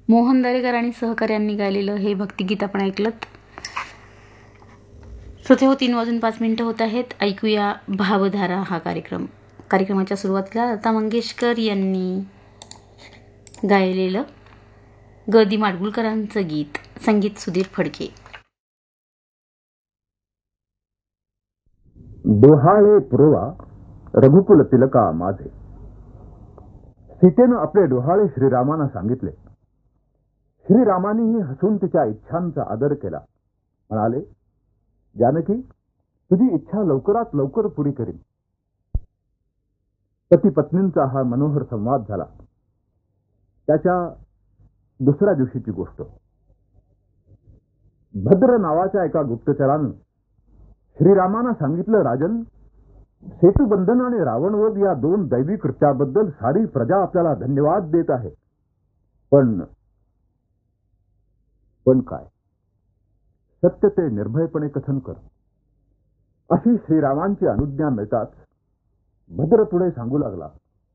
मोहन दरेकर आणि सहकाऱ्यांनी गायलेलं हे भक्तिगीत आपण ऐकलत. श्रोते हो, 3:05 होत आहेत. ऐकूया भावधारा हा कार्यक्रमाच्या सुरुवातीला लता मंगेशकर यांनी गायलेलं ग दि माडगुळकरांचं गीत, संगीत सुधीर फडके. डोहाळे पुरवा रघुकुल तिलका माझे. सीतेनं आपले डोहाळे श्रीरामांना सांगितले. श्रीरामांनीही हसून तिच्या इच्छांचा आदर केला. म्हणाले, जानकी, तुझी इच्छा लवकरात लवकर पुरी करीन. पती पत्नींचा हा मनोहर संवाद झाला. त्याच्या दुसऱ्या दिवशीची गोष्ट. भद्र नावाच्या एका गुप्तचरानं श्रीरामांना सांगितलं, राजन, सेतुबंधन आणि रावणवध या 2 दैवी कृत्याबद्दल सारी प्रजा आपल्याला धन्यवाद देत आहे. पण काय? सत्य ते निर्भयपणे कथन कर. अशी श्रीरामांची अनुज्ञा मिळताच भद्र पुढे सांगू लागला,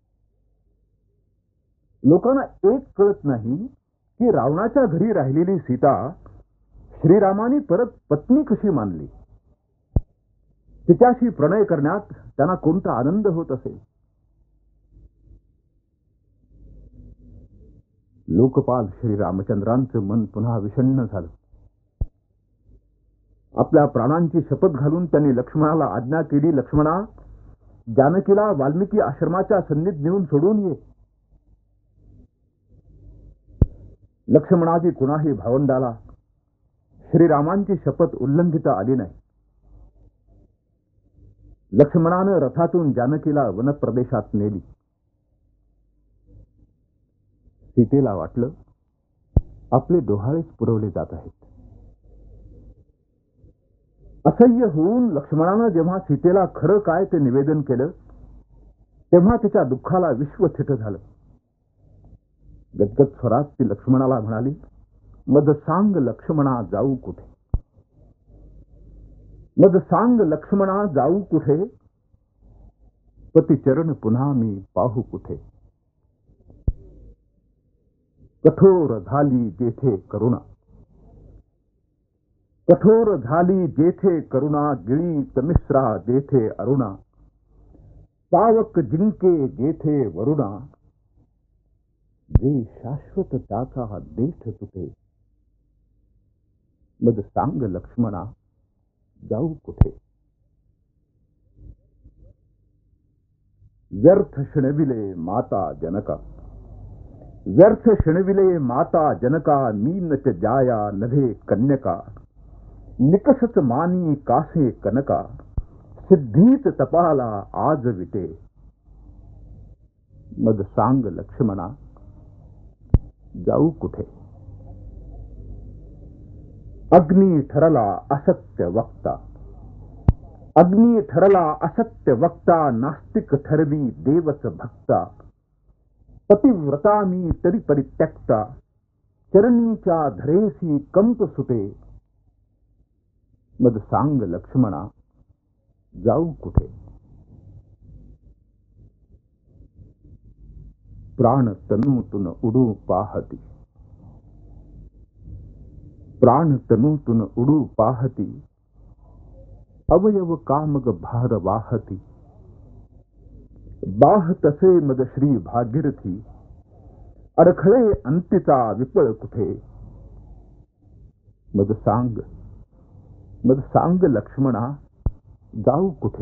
लोकांना एक कळत नाही की रावणाच्या घरी राहिलेली सीता श्रीरामांनी परत पत्नी कशी मानली. तिच्याशी प्रणय करण्यात त्यांना कोणता आनंद होत असेल. लोकपाल श्रीरामचंद्रांचं मन पुन्हा विषण्ण झालं. आपल्या प्राणांची शपथ घालून त्यांनी लक्ष्मणाला आज्ञा केली, लक्ष्मणा, जानकीला वाल्मिकी आश्रमाच्या सन्निध नेऊन सोडून ये. लक्ष्मणाजी कुणाही भावंडाला श्रीरामांची शपथ उल्लंघिता आली नाही. लक्ष्मणानं रथातून जानकीला वनप्रदेशात नेली. सीतेला वाटलं, आपले डोहाळेच पुरवले जात आहेत. असह्य होऊन लक्ष्मणानं जेव्हा सीतेला खरं काय ते निवेदन केलं, तेव्हा तिच्या दुःखाला विश्व थिट झालं. गदगद स्वरात ती लक्ष्मणाला म्हणाली, मद सांग लक्ष्मणा जाऊ कुठे. मद सांग लक्ष्मणा जाऊ कुठे, पती चरण पुन्हा मी पाहू कुठे. कठोर झाली जेथे करुणा, कठोर झाली जेथे करुणा, गिळी तमिश्रा जेथे अरुणा, पावक जिंके जेथे वरुणा, जे शाश्वत त्याचा देठ तुटे. मद सांग लक्ष्मणा जाऊ कुठे. व्यर्थ शिणविले माता जनका, व्यर्थ शिणविले माता जनका, मीनच जाया नभे कन्यका, निकषच मानी कासे कनका, सिद्धीत तपाला आज विटे. मद सांग लक्ष्मणा जाऊ कुठे. अग्नी ठरला असत्य वक्ता, अग्नी ठरला असत्य वक्ता, नास्तिक ठरवी देवच भक्ता, पतिव्रता मी तरी परित्यक्ता, चरणीच्या धरेसी कंप सुटे. मद सांग लक्ष्मणा जाऊ कुठे. प्राण तनूतून उडू पाहती, प्राण तनूतून उडू पाहती, अवयव कामग भार वाहती. बाह तसे मद श्री भागीरथी, अडखळे अंतीचा विपळ कुठे. मद सांग लक्ष्मणा जाऊ कुठे.